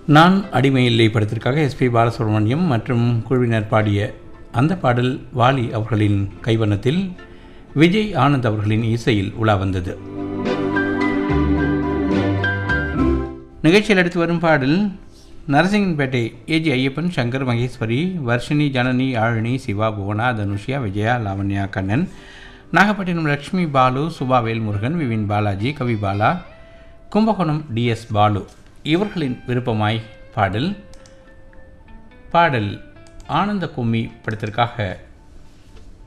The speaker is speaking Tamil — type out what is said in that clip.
நான் அடிமையில்லை படத்திற்காக எஸ்பி பாலசுப்ரமணியம் மற்றும் குழுவினர் பாடிய அந்த பாடல் வாலி அவர்களின் கைவண்ணத்தில் விஜய் ஆனந்த் அவர்களின் இசையில் உலா வந்தது. நிகழ்ச்சியில் அடுத்து வரும் பாடல் நரசிங்கன்பேட்டை ஏஜி ஐயப்பன், சங்கர், மகேஸ்வரி, வர்ஷினி, ஜனனி, ஆழினி, சிவா, புவனா, தனுஷியா, விஜயா, லாவண்யா, கண்ணன், நாகப்பட்டினம் லட்சுமி, பாலு, சுபா, வேல்முருகன், விவின் பாலாஜி, கவி பாலா, கும்பகோணம் டிஎஸ் பாலு இவர்களின் விருப்பமாய் பாடல் ஆனந்த கும்மி படத்திற்காக